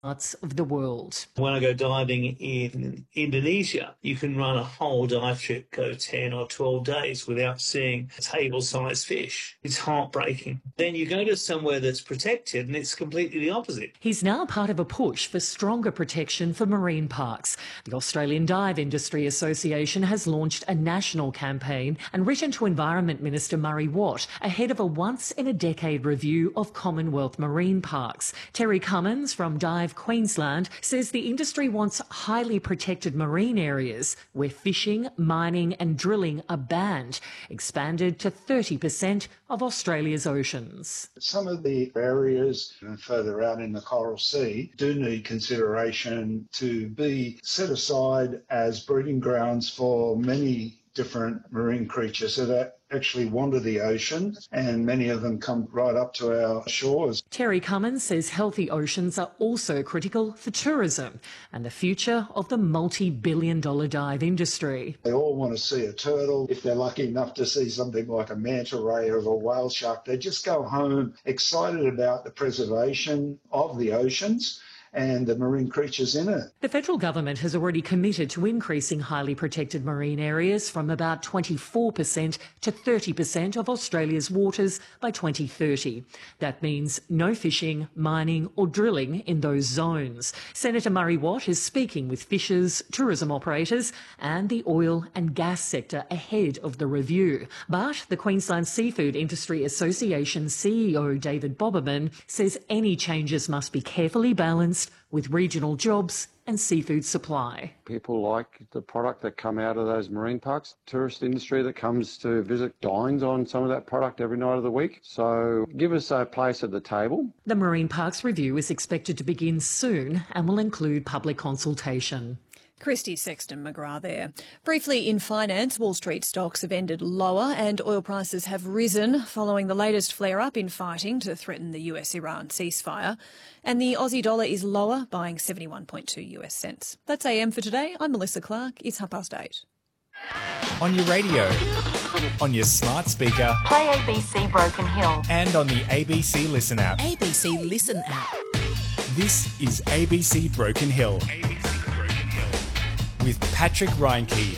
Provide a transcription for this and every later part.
parts of the world. When I go diving in Indonesia, you can run a whole dive trip, go 10 or 12 days without seeing a table-sized fish. It's heartbreaking. Then you go to somewhere that's protected and it's completely the opposite. He's now part of a push for stronger protection for marine parks. The Australian Dive Industry Association has launched a national campaign and written to Environment Minister Murray Watt ahead of a once-in-a-decade review of Commonwealth marine parks. Terry Cummins from Dive Queensland says the industry wants highly protected marine areas where fishing, mining and drilling are banned, expanded to 30% of Australia's oceans. Some of the areas further out in the Coral Sea do need consideration to be set aside as breeding grounds for many different marine creatures that actually wander the ocean, and many of them come right up to our shores. Terry Cummins says healthy oceans are also critical for tourism and the future of the multi-billion-dollar dive industry. They all want to see a turtle. If they're lucky enough to see something like a manta ray or a whale shark, they just go home excited about the preservation of the oceans and the marine creatures in it. The federal government has already committed to increasing highly protected marine areas from about 24% to 30% of Australia's waters by 2030. That means no fishing, mining or drilling in those zones. Senator Murray Watt is speaking with fishers, tourism operators and the oil and gas sector ahead of the review. But the Queensland Seafood Industry Association CEO David Boberman says any changes must be carefully balanced with regional jobs and seafood supply. People like the product that come out of those marine parks. Tourist industry that comes to visit dines on some of that product every night of the week. So give us a place at the table. The Marine Parks Review is expected to begin soon and will include public consultation. Christy Sexton McGrath there. Briefly in finance, Wall Street stocks have ended lower and oil prices have risen following the latest flare-up in fighting to threaten the US-Iran ceasefire. And the Aussie dollar is lower, buying 71.2 US cents. That's AM for today. I'm Melissa Clark. It's 8:30. On your radio, on your smart speaker, play ABC Broken Hill, and on the ABC Listen app. ABC Listen app. This is ABC Broken Hill. With Patrick Reinke.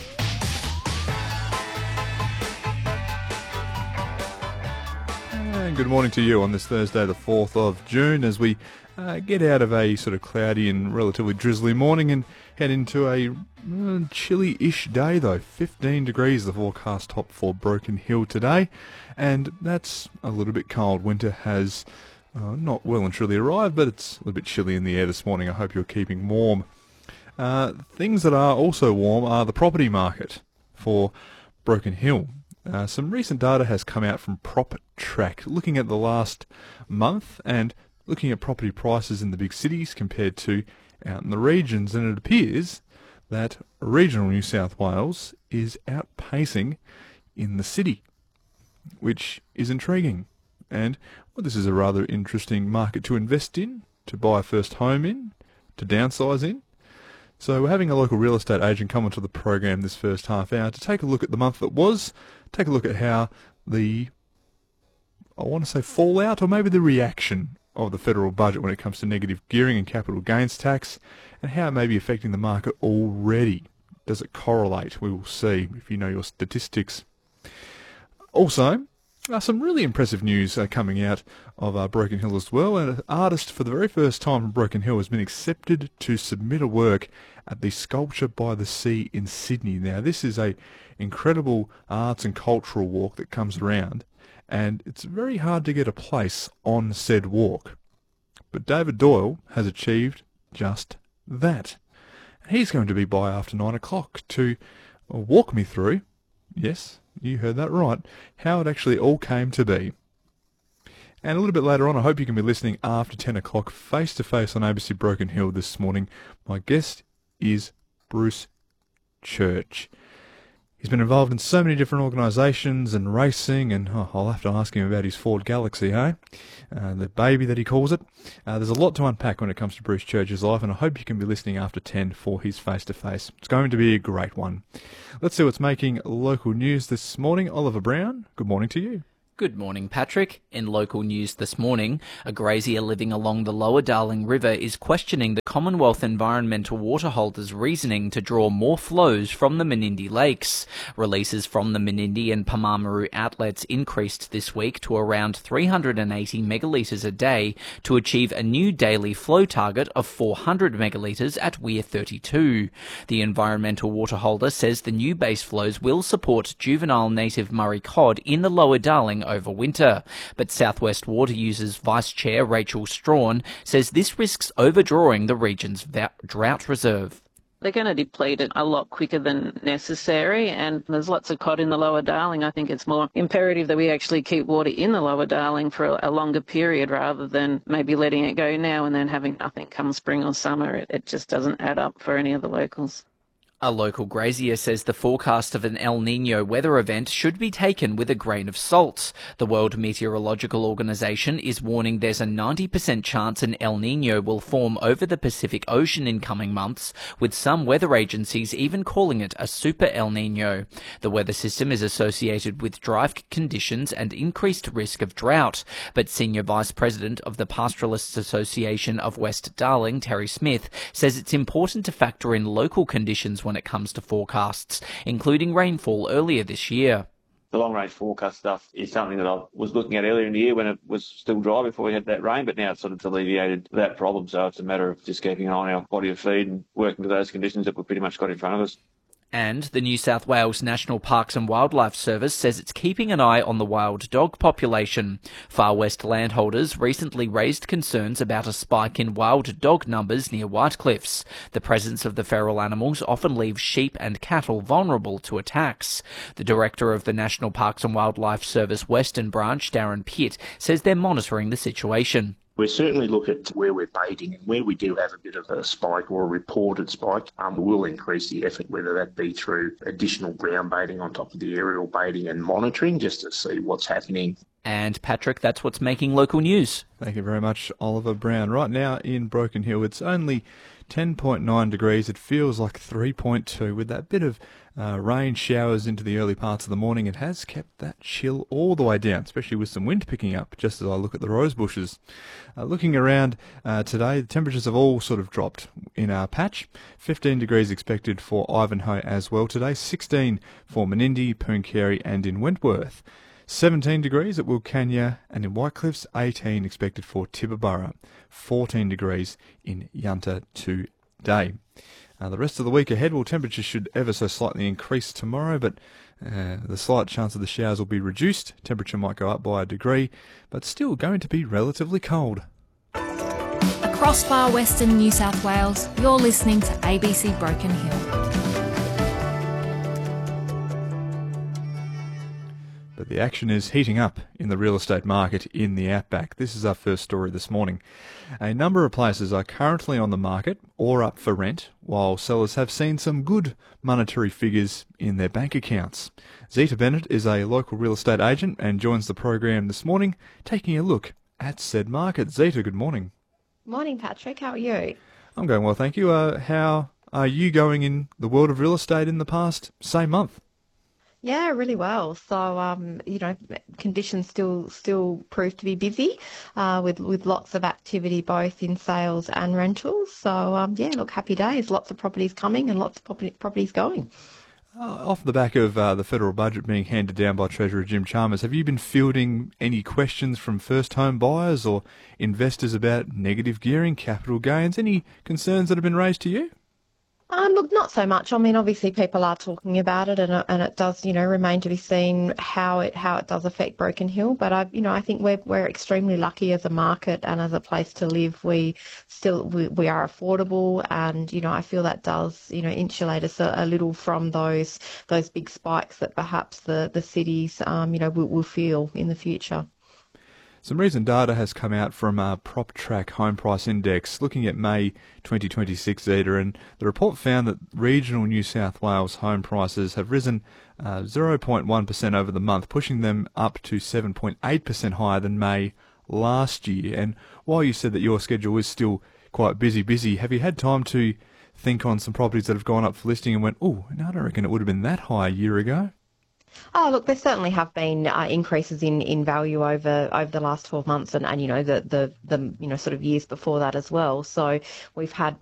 And good morning to you on this Thursday, the 4th of June, as we get out of a sort of cloudy and relatively drizzly morning and head into a chilly-ish day, though. 15 degrees, the forecast top for Broken Hill today, and that's a little bit cold. Winter has not well and truly arrived, but it's a little bit chilly in the air this morning. I hope you're keeping warm. Things that are also warm are the property market for Broken Hill. Some recent data has come out from PropTrack, looking at the last month and looking at property prices in the big cities compared to out in the regions, and it appears that regional New South Wales is outpacing in the city, which is intriguing. And this is a rather interesting market to invest in, to buy a first home in, to downsize in. So we're having a local real estate agent come onto the program this first half hour to take a look at the month that was, take a look at how the, I want to say fallout, or maybe the reaction of the federal budget when it comes to negative gearing and capital gains tax, and how it may be affecting the market already. Does it correlate? We will see if you know your statistics. Also, some really impressive news coming out of Broken Hill as well. An artist for the very first time from Broken Hill has been accepted to submit a work at the Sculpture by the Sea in Sydney. Now, this is a incredible arts and cultural walk that comes around, and it's very hard to get a place on said walk. But David Doyle has achieved just that. He's going to be by after 9 o'clock to walk me through, yes, you heard that right, how it actually all came to be. And a little bit later on, I hope you can be listening after 10 o'clock, face-to-face on ABC Broken Hill this morning. My guest is Bruce Church. He's been involved in so many different organisations and racing, and I'll have to ask him about his Ford Galaxy, the baby that he calls it. There's a lot to unpack when it comes to Bruce Church's life, and I hope you can be listening after 10 for his face-to-face. It's going to be a great one. Let's see what's making local news this morning. Oliver Brown, good morning to you. Good morning, Patrick. In local news this morning, a grazier living along the Lower Darling River is questioning the Commonwealth Environmental Waterholders' reasoning to draw more flows from the Menindee Lakes. Releases from the Menindee and Pamamaru outlets increased this week to around 380 megalitres a day to achieve a new daily flow target of 400 megalitres at Weir 32. The Environmental Waterholder says the new base flows will support juvenile native Murray cod in the Lower Darling over winter. But South West Water Users Vice Chair Rachel Strawn says this risks overdrawing the region's drought reserve. They're going to deplete it a lot quicker than necessary, and there's lots of cod in the Lower Darling. I think it's more imperative that we actually keep water in the Lower Darling for a longer period rather than maybe letting it go now and then having nothing come spring or summer. It just doesn't add up for any of the locals. A local grazier says the forecast of an El Niño weather event should be taken with a grain of salt. The World Meteorological Organization is warning there's a 90% chance an El Niño will form over the Pacific Ocean in coming months, with some weather agencies even calling it a super El Niño. The weather system is associated with dry conditions and increased risk of drought, but Senior Vice President of the Pastoralists Association of West Darling, Terry Smith, says it's important to factor in local conditions when it comes to forecasts, including rainfall earlier this year. The long-range forecast stuff is something that I was looking at earlier in the year when it was still dry before we had that rain, but now it's sort of alleviated that problem. So it's a matter of just keeping an eye on our body of feed and working to those conditions that we've pretty much got in front of us. And the New South Wales National Parks and Wildlife Service says it's keeping an eye on the wild dog population. Far West landholders recently raised concerns about a spike in wild dog numbers near Whitecliffs. The presence of the feral animals often leaves sheep and cattle vulnerable to attacks. The director of the National Parks and Wildlife Service Western Branch, Darren Pitt, says they're monitoring the situation. We certainly look at where we're baiting, and where we do have a bit of a spike or a reported spike, we'll increase the effort, whether that be through additional ground baiting on top of the aerial baiting and monitoring, just to see what's happening. And Patrick, that's what's making local news. Thank you very much, Oliver Brown. Right now in Broken Hill, it's only 10.9 degrees. It feels like 3.2 with that bit of rain showers into the early parts of the morning. It has kept that chill all the way down, especially with some wind picking up, just as I look at the rose bushes. Looking around today, the temperatures have all sort of dropped in our patch. 15 degrees expected for Ivanhoe as well today, 16 for Menindee, Pooncarie and in Wentworth. 17 degrees at Wilcannia and in Whitecliffs, 18 expected for Tibooburra, 14 degrees in Yunta today. The rest of the week ahead, temperatures should ever so slightly increase tomorrow, but the slight chance of the showers will be reduced. Temperature might go up by a degree, but still going to be relatively cold. Across far western New South Wales, you're listening to ABC Broken Hill. But the action is heating up in the real estate market in the outback. This is our first story this morning. A number of places are currently on the market or up for rent, while sellers have seen some good monetary figures in their bank accounts. Zita Bennett is a local real estate agent and joins the program this morning, taking a look at said market. Zita, good morning. Morning, Patrick. How are you? I'm going well, thank you. How are you going in the world of real estate in the past, say, month? Yeah, really well. So, conditions still prove to be busy, with lots of activity both in sales and rentals. So, happy days. Lots of properties coming and lots of properties going. Off the back of the federal budget being handed down by Treasurer Jim Chalmers, have you been fielding any questions from first home buyers or investors about negative gearing, capital gains? Any concerns that have been raised to you? Look, not so much. I mean, obviously people are talking about it, and it does, remain to be seen how it does affect Broken Hill. But I think we're extremely lucky as a market and as a place to live. We are affordable, and I feel that does insulate us a little from those big spikes that perhaps the cities will feel in the future. Some recent data has come out from PropTrack Home Price Index looking at May 2026 data, and the report found that regional New South Wales home prices have risen 0.1% over the month, pushing them up to 7.8% higher than May last year. And while you said that your schedule is still quite busy, have you had time to think on some properties that have gone up for listing and went, oh, no, I don't reckon it would have been that high a year ago? Oh, look, there certainly have been increases in value over the last 12 months and you know, the sort of years before that as well. So we've had